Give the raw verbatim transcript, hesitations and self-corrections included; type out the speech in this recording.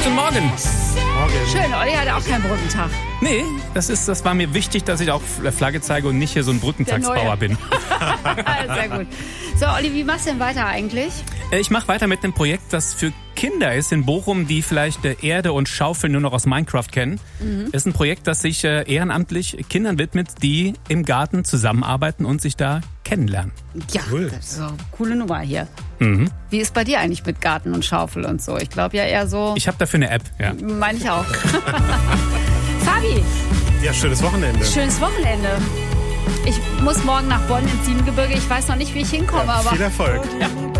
Guten Morgen. Morgen. Schön, Olli hatte auch keinen Brückentag. Nee, das, ist, das war mir wichtig, dass ich auch Flagge zeige und nicht hier so ein Brückentagsbauer bin. Sehr gut. So, Olli, wie machst du denn weiter eigentlich? Ich mache weiter mit einem Projekt, das für Kinder ist in Bochum, die vielleicht Erde und Schaufel nur noch aus Minecraft kennen. Mhm. Das ist ein Projekt, das sich ehrenamtlich Kindern widmet, die im Garten zusammenarbeiten und sich da kennenlernen. Ja, cool. Das ist so eine coole Nummer hier. Mhm. Wie ist bei dir eigentlich mit Garten und Schaufel und so? Ich glaube ja eher so... Ich habe dafür eine App, ja. Meine ich auch. Fabi. Ja, schönes Wochenende. Schönes Wochenende. Ich muss morgen nach Bonn ins Siebengebirge. Ich weiß noch nicht, wie ich hinkomme. Ja, viel aber Erfolg. Ja.